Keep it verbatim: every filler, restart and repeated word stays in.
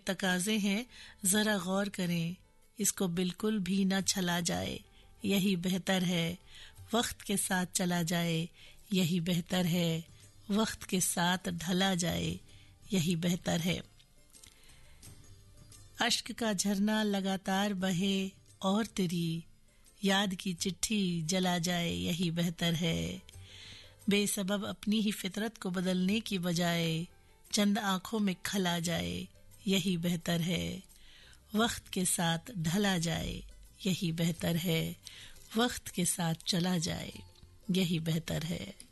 तकाजे हैं, जरा गौर करें, इसको बिल्कुल भी न छला जाए, यही बेहतर है। वक्त के साथ चला जाए, यही बेहतर है। वक्त के साथ ढला जाए, यही बेहतर है। अश्क का झरना लगातार बहे और तेरी याद की चिट्ठी जला जाए, यही बेहतर है। बेसबब अपनी ही फितरत को बदलने की बजाय चंद आंखों में खल आ जाए, यही बेहतर है। वक्त के साथ ढला जाए, यही बेहतर है। वक्त के साथ चला जाए, यही बेहतर है।